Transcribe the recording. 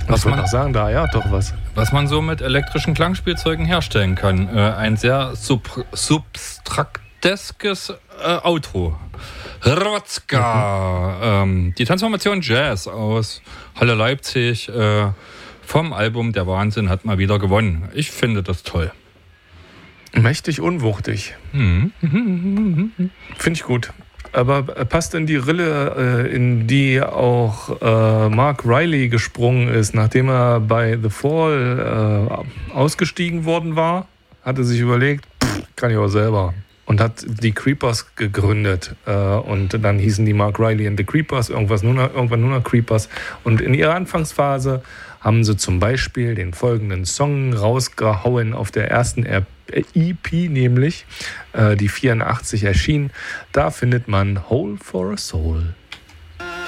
Was man auch sagen, da ja doch was. Was man so mit elektrischen Klangspielzeugen herstellen kann. Ein sehr substrakteskes Outro. Rotzka. Die Transformation Jazz aus Halle Leipzig vom Album Der Wahnsinn hat mal wieder gewonnen. Ich finde das toll. Mächtig unwuchtig. Finde ich gut. Aber passt in die Rille, in die auch Mark Riley gesprungen ist, nachdem er bei The Fall ausgestiegen worden war, hatte sich überlegt, kann ich auch selber. Und hat die Creepers gegründet. Und dann hießen die Mark Riley and the Creepers, irgendwann nur noch Creepers. Und in ihrer Anfangsphase haben sie zum Beispiel den folgenden Song rausgehauen auf der ersten EP, nämlich die 84 erschien. Da findet man Hole for a Soul.